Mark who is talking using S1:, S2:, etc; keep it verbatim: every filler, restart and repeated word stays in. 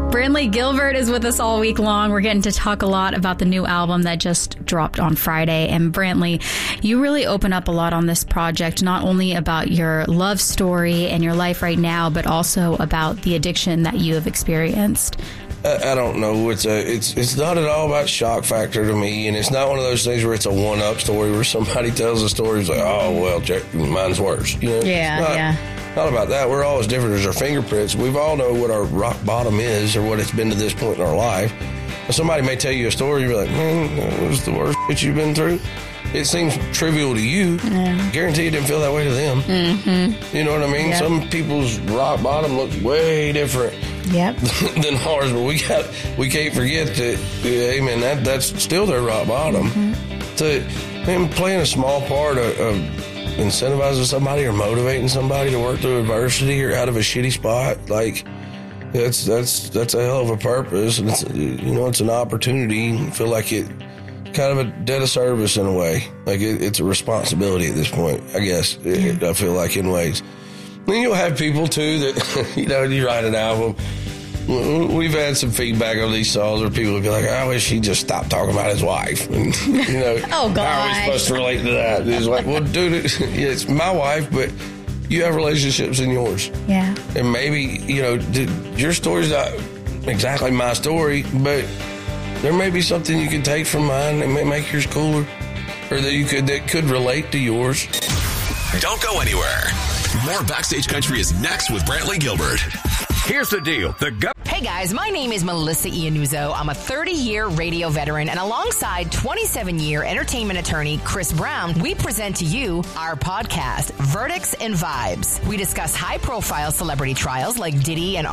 S1: Brantley Gilbert is with us all week long. We're getting to talk a lot about the new album that just dropped on Friday. And Brantley, you really open up a lot on this project, not only about your love story and your life right now, but also about the addiction that you have experienced.
S2: I don't know. It's a, it's it's not at all about shock factor to me, and it's not one of those things where it's a one-up story where somebody tells a story it's like, oh well, Jack, mine's worse. You know,
S1: yeah,
S2: not,
S1: yeah.
S2: Not about that. We're all as different as our fingerprints. We've all know what our rock bottom is or what it's been to this point in our life. And somebody may tell you a story, you're like, man, that was the worst shit you've been through. It seems trivial to you. Yeah. Guarantee it didn't feel that way to them.
S1: Mm-hmm.
S2: You know what I mean?
S1: Yep.
S2: Some people's rock bottom looks way different.
S1: Yep.
S2: than ours, but we got we can't forget that. Hey, man, that that's still their rock bottom. Mm-hmm. To him playing a small part of, of incentivizing somebody or motivating somebody to work through adversity or out of a shitty spot, like that's that's that's a hell of a purpose, and it's, you know, it's an opportunity. I feel like it kind of a debt of service in a way. Like it, it's a responsibility at this point, I guess. It, I feel like in ways. Then you'll have people, too, that, you know, you write an album. We've had some feedback on these songs where people will be like, I wish he just stopped talking about his wife. And, you know,
S1: oh, God.
S2: How are we supposed to relate to that? It's like, well, dude, it's my wife, but you have relationships in yours.
S1: Yeah.
S2: And maybe, you know, your story's not exactly my story, but there may be something you can take from mine that may make yours cooler, or that you could that could relate to yours.
S3: Don't go anywhere. More Backstage Country is next with Brantley Gilbert.
S4: Here's the deal. The go-
S5: Hey guys, my name is Melissa Iannuzzo. I'm a thirty-year radio veteran, and alongside twenty-seven-year entertainment attorney Chris Brown, we present to you our podcast, Verdicts and Vibes. We discuss high-profile celebrity trials like Diddy and